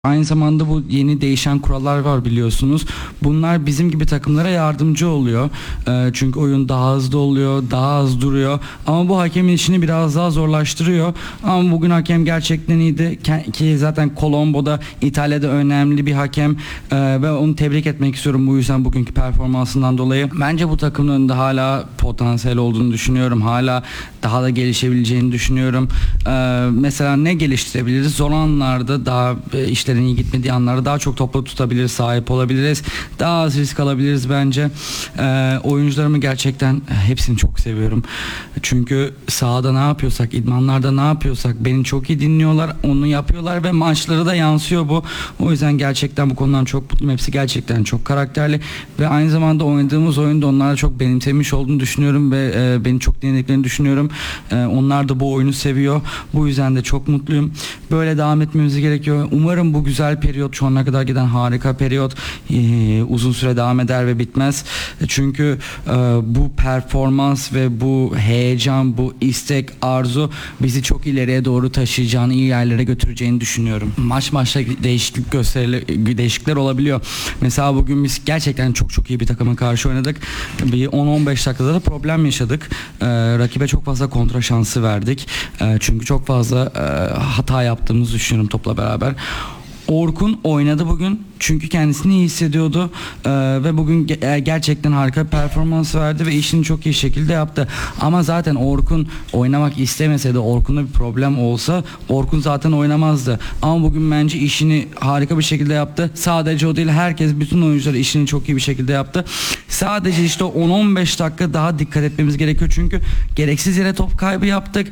Aynı zamanda bu yeni değişen kurallar var biliyorsunuz. Bunlar bizim gibi takımlara yardımcı oluyor. Çünkü oyun daha hızlı oluyor, daha az duruyor. Ama bu hakemin işini biraz daha zorlaştırıyor. Ama bugün hakem gerçekten iyiydi. Ki zaten Colombo'da İtalya'da önemli bir hakem. Ve onu tebrik etmek istiyorum bu yüzden bugünkü performansından dolayı. Bence bu takımın önünde hala potansiyel olduğunu düşünüyorum. Hala daha da gelişebileceğini düşünüyorum. Mesela ne geliştirebiliriz? Zor anlarda daha işlerin iyi gitmediği anlarda daha çok topla tutabiliriz, sahip olabiliriz. Daha az risk alabiliriz bence. Oyuncularımı gerçekten hepsini çok seviyorum. Çünkü sahada ne yapıyorsak, idmanlarda ne yapıyorsak beni çok iyi dinliyorlar, onu yapıyorlar ve maçları da yansıyor bu. O yüzden gerçekten bu konudan çok mutluyum. Hepsi gerçekten çok karakterli ve aynı zamanda oynadığımız oyunda onlara çok benimsemiş olduğunu düşünüyorum ve beni çok dinlediklerini düşünüyorum. Onlar da bu oyunu seviyor. Bu yüzden de çok mutluyum. Böyle devam etmemiz gerekiyor. Umarım bu güzel periyot, şu ana kadar giden harika periyot uzun süre devam eder ve bitmez. Çünkü bu performans ve bu heyecan, bu istek, arzu bizi çok ileriye doğru taşıyacağını, iyi yerlere götüreceğini düşünüyorum. Maçta değişiklikler olabiliyor. Mesela bugün biz gerçekten çok iyi bir takıma karşı oynadık. Bir 10-15 dakikada da problem yaşadık. Rakibe çok fazla kontra şansı verdik. Çünkü çok fazla hata yaptığımızı düşünüyorum topla beraber. Orkun oynadı bugün çünkü kendisini iyi hissediyordu ve bugün gerçekten harika bir performans verdi ve işini çok iyi şekilde yaptı. Ama zaten Orkun oynamak istemese de, Orkun'da bir problem olsa Orkun zaten oynamazdı. Ama bugün bence işini harika bir şekilde yaptı. Sadece o değil, herkes, bütün oyuncular işini çok iyi bir şekilde yaptı. Sadece işte 10-15 dakika daha dikkat etmemiz gerekiyor çünkü gereksiz yere top kaybı yaptık.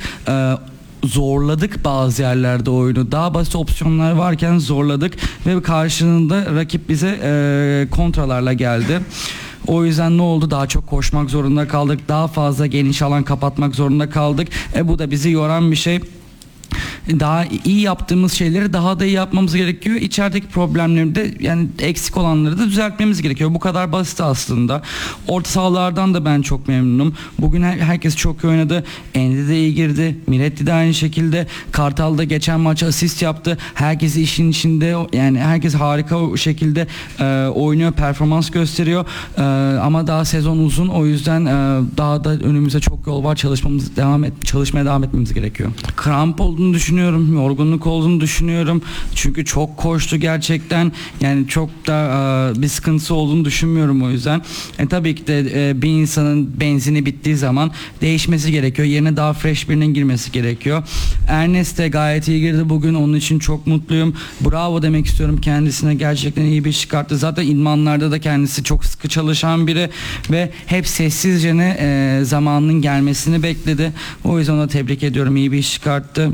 Zorladık bazı yerlerde oyunu. Daha basit opsiyonlar varken zorladık ve karşılığında rakip bize kontralarla geldi. O yüzden ne oldu? Daha çok koşmak zorunda kaldık. Daha fazla geniş alan kapatmak zorunda kaldık. Bu da bizi yoran bir şey. Daha iyi yaptığımız şeyleri daha da iyi yapmamız gerekiyor. İçerideki problemleri de, yani eksik olanları da düzeltmemiz gerekiyor. Bu kadar basit aslında. Orta sahalardan da ben çok memnunum. Bugün herkes çok iyi oynadı. Endi de iyi girdi. Miretti de aynı şekilde. Kartal da geçen maç asist yaptı. Herkes işin içinde, yani herkes harika şekilde oynuyor, performans gösteriyor. Ama daha sezon uzun. O yüzden daha da önümüzde çok yol var. Çalışmaya devam etmemiz gerekiyor. Kramp olduğunu düşünüyorum. Yorgunluk olduğunu düşünüyorum. Çünkü çok koştu gerçekten. Yani çok da bir sıkıntısı olduğunu düşünmüyorum o yüzden. Tabii ki de bir insanın benzini bittiği zaman değişmesi gerekiyor. Yerine daha fresh birinin girmesi gerekiyor. Ernest de gayet iyi girdi bugün. Onun için çok mutluyum. Bravo demek istiyorum kendisine. Gerçekten iyi bir iş çıkarttı. Zaten idmanlarda da kendisi çok sıkı çalışan biri ve hep sessizce zamanının gelmesini bekledi. O yüzden ona tebrik ediyorum. İyi bir iş çıkarttı.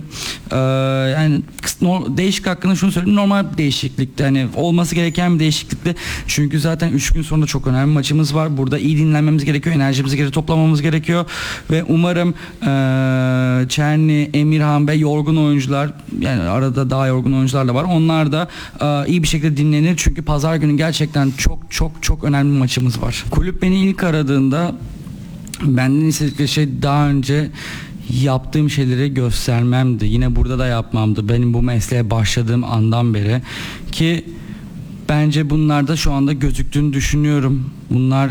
Yani değişik hakkında şunu söyleyeyim, normal bir değişiklikti, hani olması gereken bir değişiklikti çünkü zaten 3 gün sonra çok önemli maçımız var. Burada iyi dinlenmemiz gerekiyor, enerjimizi geri toplamamız gerekiyor ve umarım Çerni, Emirhan ve yorgun oyuncular, yani arada daha yorgun oyuncular da var, onlar da iyi bir şekilde dinlenir çünkü pazar günü gerçekten çok önemli bir maçımız var. Kulüp beni ilk aradığında benden istedikleri şey daha önce yaptığım şeyleri göstermemdi. Yine burada da yapmamdı. Benim bu mesleğe başladığım andan beri ki bence bunlar da şu anda gözüktüğünü düşünüyorum. Bunlar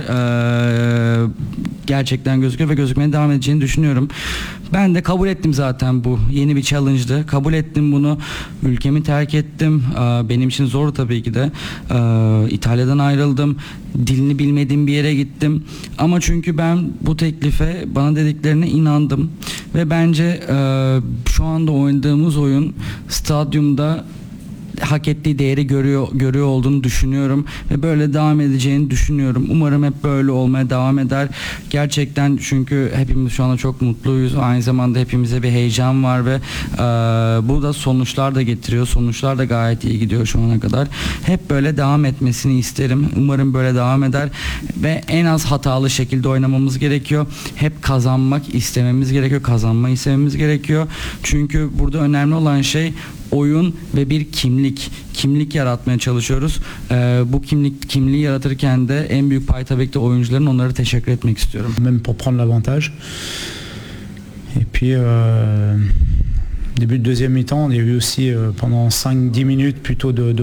gerçekten gözüküyor ve gözükmeye devam edeceğini düşünüyorum. Ben de kabul ettim zaten, bu yeni bir challenge'dı. Kabul ettim bunu. Ülkemi terk ettim. Benim için zor tabii ki de. İtalya'dan ayrıldım. Dilini bilmediğim bir yere gittim. Ama çünkü ben bu teklife, bana dediklerine inandım. Ve bence şu anda oynadığımız oyun stadyumda hak ettiği değeri görüyor olduğunu düşünüyorum ve böyle devam edeceğini düşünüyorum. Umarım hep böyle olmaya devam eder. Gerçekten, çünkü hepimiz şu anda çok mutluyuz. Aynı zamanda hepimize bir heyecan var ve bu da sonuçlar da getiriyor. Sonuçlar da gayet iyi gidiyor şu ana kadar. Hep böyle devam etmesini isterim. Umarım böyle devam eder ve en az hatalı şekilde oynamamız gerekiyor. Hep kazanmak istememiz gerekiyor. Kazanmayı istememiz gerekiyor. Çünkü burada önemli olan şey oyun ve bir kimlik yaratmaya çalışıyoruz. Bu kimliği yaratırken de en büyük pay tabii ki de oyuncuların, onlara teşekkür etmek istiyorum. Même pour prendre l'avantage. Et puis début de deuxième mi-temps, il y a eu aussi pendant 5-10 minutes plutôt de